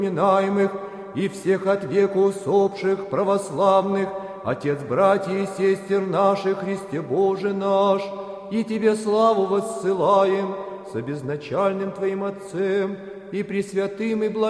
поминаемых и всех от века усопших православных, Отец, братья и сестер наших, Христе Боже наш, и Тебе славу воссылаем с обезначальным Твоим Отцем и пресвятым и благим